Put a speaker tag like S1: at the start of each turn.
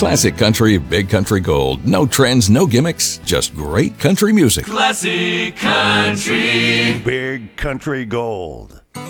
S1: Classic country, big country gold. No trends, no gimmicks, just great country music.
S2: Classic country.
S3: Big country gold.